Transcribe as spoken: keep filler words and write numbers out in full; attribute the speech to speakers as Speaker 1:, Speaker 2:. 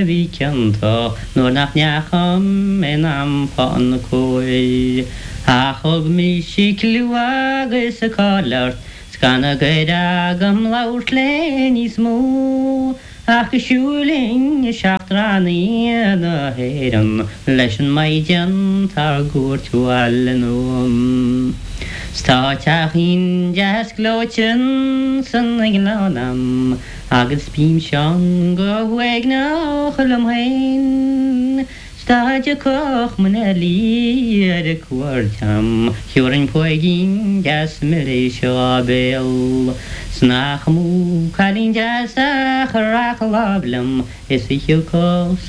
Speaker 1: víkjanta Nor nach neacham en am pan koi Achog mi siklu agus a collart Scanna gaidagam laut len is mo Ach siúling seachtrani a héran leis an maidian tar gúirtú allanúm Státeach in deas glóitin san ag lánam agus bím sean go bhuaig ná chulam hain Stáide coch man a líad a cuairtam Thiúrin poigín deas milé seo béal Snach mú calín deas a charach lablam Is i hiú cos